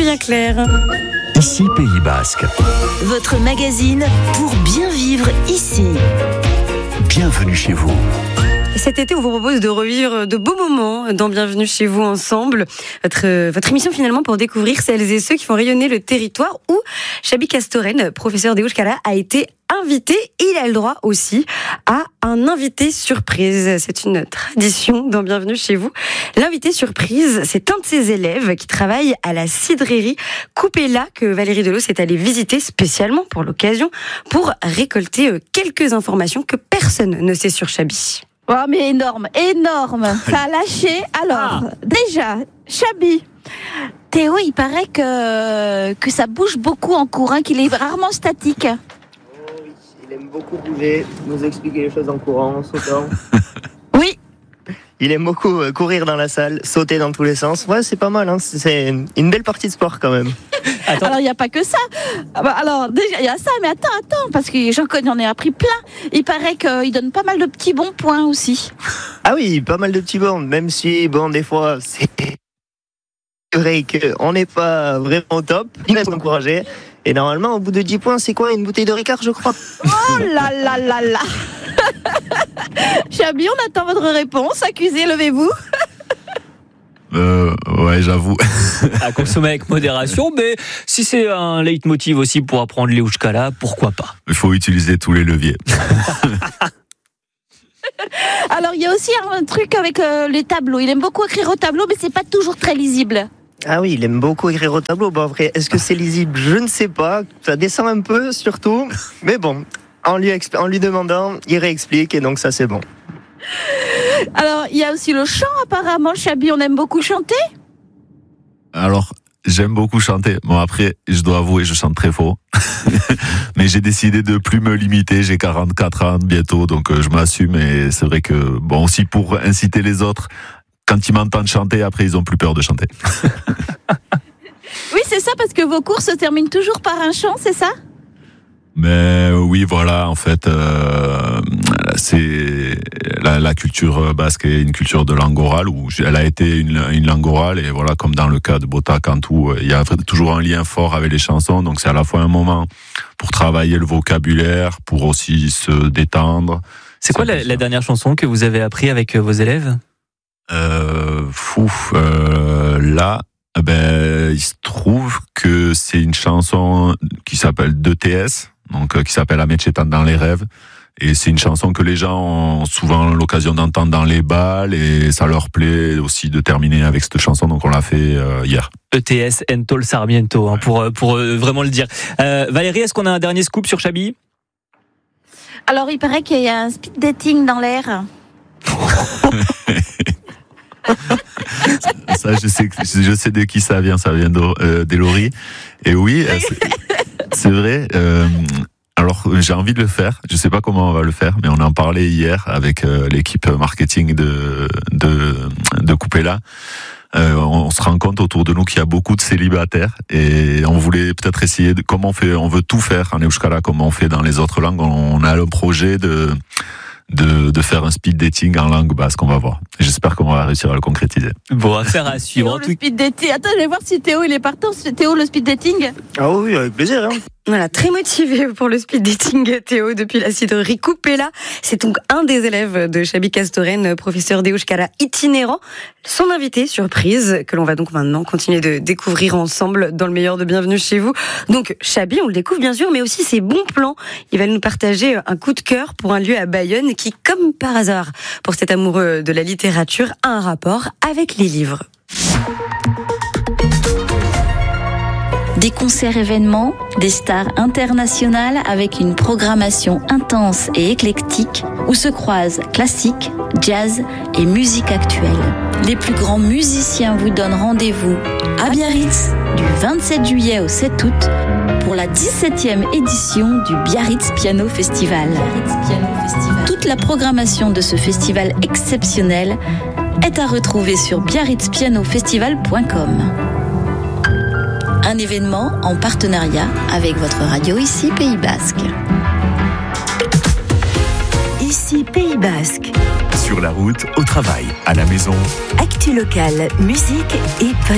Julien Clerc. Ici Pays Basque. Votre magazine pour bien vivre ici. Bienvenue chez vous. Cet été, on vous propose de revivre de beaux moments dans Bienvenue chez vous ensemble. Votre émission finalement pour découvrir celles et ceux qui font rayonner le territoire où Chabi Castoren, professeur d'Euskara, a été invité. Et il a le droit aussi à un invité surprise. C'est une tradition dans Bienvenue chez vous. L'invité surprise, c'est un de ses élèves qui travaille à la cidrerie Coupella que Valérie Delos est allée visiter spécialement pour l'occasion pour récolter quelques informations que personne ne sait sur Chabi. Oh, mais énorme. Ça a lâché. Alors, déjà, Chabi. Théo, il paraît que ça bouge beaucoup en cours, qu'il est rarement statique. Oh oui, il aime beaucoup bouger, nous expliquer les choses en courant, en sautant. Oui. Il aime beaucoup courir dans la salle, sauter dans tous les sens. Ouais, c'est pas mal, c'est une belle partie de sport quand même. Alors, il n'y a pas que ça. Alors, déjà, il y a ça, mais attends, parce que j'en ai appris plein. Il paraît qu'il donne pas mal de petits bons points aussi. Ah oui, pas mal de petits bons, même si, des fois, c'est vrai qu'on n'est pas vraiment au top. Il va s'encourager. Et normalement, au bout de 10 points, c'est quoi, une bouteille de Ricard, je crois. Oh là là là là. Chabi, on attend votre réponse. Accusé, levez-vous. Ouais, j'avoue. À consommer avec modération, mais si c'est un leitmotiv aussi pour apprendre l'Euskara, pourquoi pas? Il faut utiliser tous les leviers. Alors, il y a aussi un truc avec les tableaux. Il aime beaucoup écrire au tableau, mais c'est pas toujours très lisible. Ah oui, il aime beaucoup écrire au tableau. Bon, après, est-ce que c'est lisible? Je ne sais pas. Ça descend un peu, surtout. Mais bon, en lui demandant, il réexplique, et donc ça, c'est bon. Alors, il y a aussi le chant, apparemment. Chabi, on aime beaucoup chanter. Alors, j'aime beaucoup chanter. Bon, après, je dois avouer, je chante très faux. Mais j'ai décidé de plus me limiter. J'ai 44 ans bientôt, donc je m'assume. Et c'est vrai que, aussi pour inciter les autres, quand ils m'entendent chanter, après, ils ont plus peur de chanter. Oui, c'est ça, parce que vos cours se terminent toujours par un chant, c'est ça? Mais oui, voilà, en fait, c'est la culture basque est une culture de langue orale, où elle a été une langue orale, et voilà, comme dans le cas de Bota Cantu, il y a toujours un lien fort avec les chansons, donc c'est à la fois un moment pour travailler le vocabulaire, pour aussi se détendre. C'est quoi la dernière chanson que vous avez appris avec vos élèves? Là, il se trouve que c'est une chanson qui s'appelle 2TS, donc qui s'appelle Amechetan dans les rêves. Et c'est une chanson que les gens ont souvent l'occasion d'entendre dans les bals, et ça leur plaît aussi de terminer avec cette chanson, donc on l'a fait hier. ETS Entol Sarmiento, pour vraiment le dire. Valérie, est-ce qu'on a un dernier scoop sur Chabi? Alors, il paraît qu'il y a un speed dating dans l'air. Ça, je sais de qui ça vient d'Elori. Et oui, c'est vrai. Alors, j'ai envie de le faire. Je sais pas comment on va le faire, mais on en parlait hier avec l'équipe marketing de Coupella. On se rend compte autour de nous qu'il y a beaucoup de célibataires, et on voulait peut-être essayer comment on fait. On veut tout faire en Euskara comme on fait dans les autres langues. On a le projet de faire un speed dating en langue basque, on va voir. J'espère qu'on va réussir à le concrétiser. Bon, affaire à suivre. Théo, le speed dating. Attends, je vais voir si Théo il est partant. Théo, le speed dating. Ah oui, avec plaisir. Voilà, très motivé pour le speed dating, Théo, depuis la cidrerie Coupella. C'est donc un des élèves de Chabi Castoren, professeur d'Euskara itinérant. Son invité surprise, que l'on va donc maintenant continuer de découvrir ensemble dans le meilleur de Bienvenue chez vous. Donc, Chabi, on le découvre bien sûr, mais aussi ses bons plans. Il va nous partager un coup de cœur pour un lieu à Bayonne qui, comme par hasard, pour cet amoureux de la littérature, a un rapport avec les livres. Des concerts événements, des stars internationales avec une programmation intense et éclectique où se croisent classique, jazz et musique actuelle. Les plus grands musiciens vous donnent rendez-vous à Biarritz du 27 juillet au 7 août pour la 17e édition du Biarritz Piano Festival. Toute la programmation de ce festival exceptionnel est à retrouver sur biarritzpianofestival.com. Un événement en partenariat avec votre radio Ici Pays Basque. Ici Pays Basque. Sur la route, au travail, à la maison. Actu locale, musique et